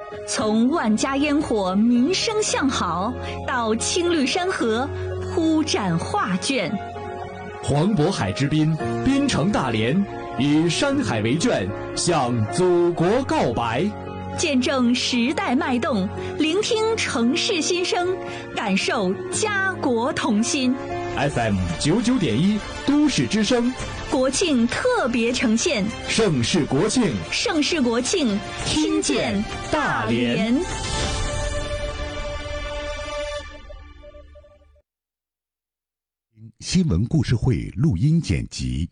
从万家烟火民生向好，到青绿山河铺展画卷。 黄渤海之滨，边城大连，以山海为卷，向祖国告白。 见证时代脉动，聆听城市心声，感受家国同心。 FM 99.1都市之声， 国庆特别呈现， 盛世国庆， 盛世国庆，听见大连。 新闻故事会录音剪辑，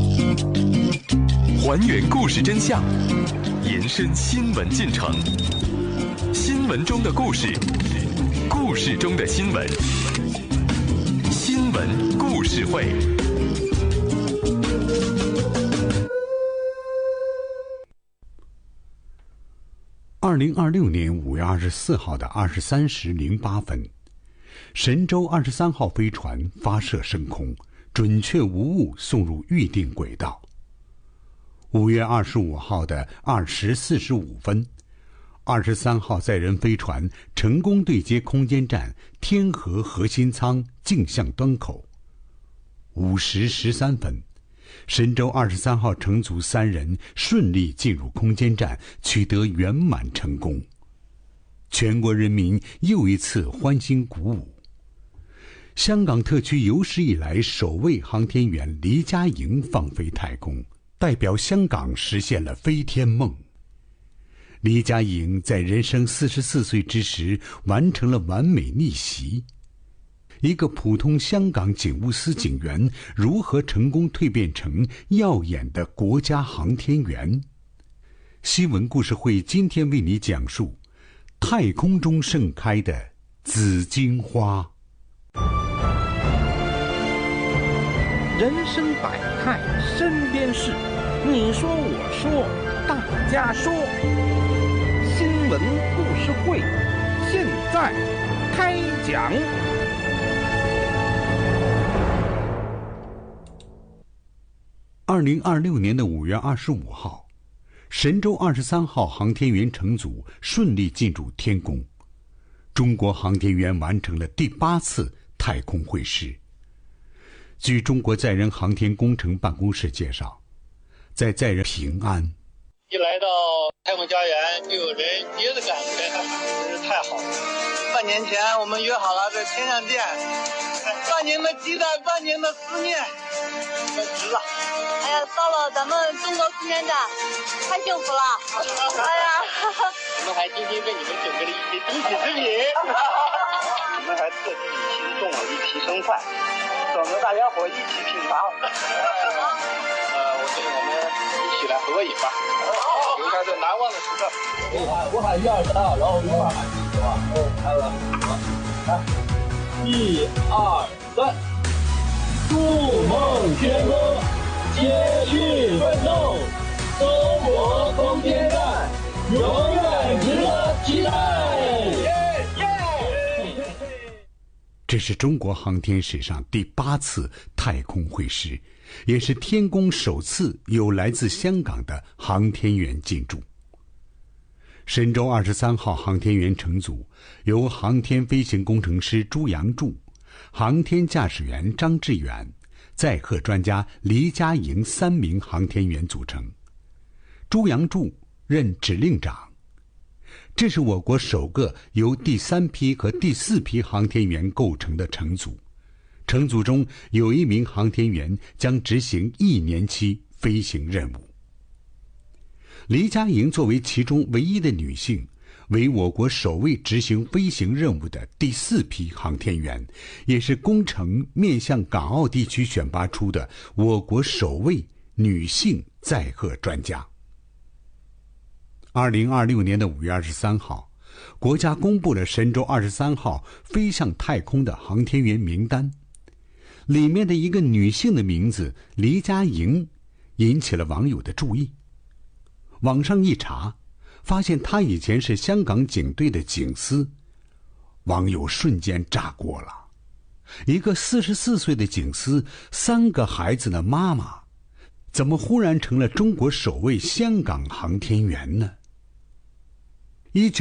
还原故事真相，延伸新闻进程，新闻中的故事，故事中的新闻，新闻故事会。 2026年5月24号的23时08分，神舟23号飞船发射升空，准确无误送入预定轨道。5月25号的2时45分，23号载人飞船成功对接空间站天河核心舱径向端口。5时13分，神舟23号乘组3人顺利进入空间站，取得圆满成功。全国人民又一次欢欣鼓舞。香港特区有史以来首位航天员黎佳莹放飞太空，代表香港实现了飞天梦。黎佳莹在人生44岁之时完成了完美逆袭。一个普通香港警务司警员如何成功蜕变成耀眼的国家航天员？新闻故事会今天为你讲述太空中盛开的紫荆花。 人生百态，身边事，你说我说，大家说。新闻故事会，现在开讲。 2026年的5月25号，神舟23号航天员乘组顺利进入天宫，中国航天员完成了第8次太空会师。据中国载人航天工程办公室介绍，在载人平安， 一来到太空家园就有人接的感觉，真是太好了。半年前我们约好了在天上见，半年的期待，半年的思念，快值了。 哎呀，到了咱们中国空间站，太幸福了。哎呀， 我们还精心为你们准备了一些惊喜之品，我们还特地提供了一批生菜，等着大家伙一起品尝。我建议我们一起来合个影吧，留下这难忘的时刻。我喊1、2、3，然后一块喊，是吧？来了，来，1、2、3，筑梦天宫，接续奋斗，中国空间站永远值得期待。 这是中国航天史上第8次太空会师，也是天宫首次有来自香港的航天员进驻。神舟23号航天员乘组由航天飞行工程师朱杨柱、航天驾驶员张志远、载荷专家黎佳莹3名航天员组成。朱杨柱任指令长。这是我国首个由第3批和第4批航天员构成的乘组，乘组中有1名航天员将执行1年期飞行任务。黎佳莹作为其中唯一的女性，为我国首位执行飞行任务的第4批航天员，也是工程面向港澳地区选拔出的我国首位女性载荷专家。2026年的5月23号，国家公布了神舟23号飞向太空的航天员名单，里面的一个女性的名字黎佳莹引起了网友的注意。网上一查，发现她以前是香港警队的警司，网友瞬间炸锅了。一个44岁的警司，3个孩子的妈妈，怎么忽然成了中国首位香港航天员呢？